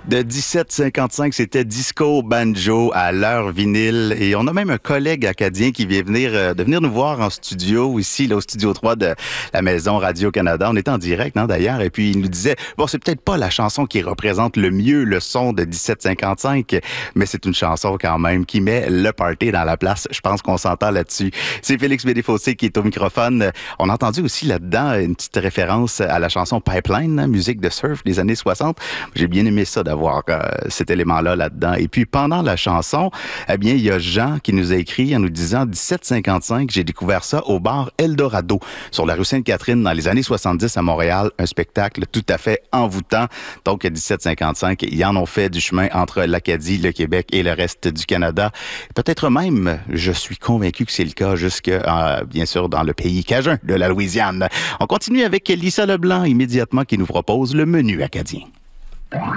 De 17h55, c'était Disco Banjo à l'heure vinyle. Et on a même un collègue acadien qui vient de venir nous voir en studio, ici, là, au Studio 3 de la Maison Radio-Canada. On était en direct, d'ailleurs. Et puis, il nous disait, bon, c'est peut-être pas la chanson qui représente le mieux le son de 17h55, mais c'est une chanson quand même qui met le party dans la place. Je pense qu'on s'entend là-dessus. C'est Félix Bédé-Fossé qui est au microphone. On a entendu aussi là-dedans une petite référence à la chanson Pipeline, musique de surf des années 60. J'ai bien aimé ça d'avoir cet élément-là là-dedans. Et puis, pendant la chanson, eh bien, il y a Jean qui nous a écrit en nous disant « 17h55, j'ai découvert ça au bar Eldorado, sur la rue Sainte-Catherine, dans les années 70 à Montréal. Un spectacle tout à fait envoûtant. Donc, à 17h55, ils en ont fait du chemin entre l'Acadie, le Québec et le reste du Canada. Peut-être même, je suis convaincu que c'est le cas jusque, bien sûr, dans le pays cajun de la Louisiane. On continue avec Lisa Leblanc, immédiatement, qui nous propose le menu acadien.